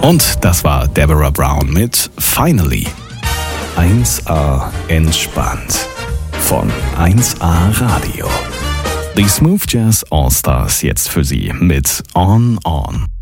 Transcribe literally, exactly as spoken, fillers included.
Und das war Deborah Brown mit Finally. eins A entspannt von eins A Radio. Die Smooth Jazz All Stars jetzt für Sie mit On On.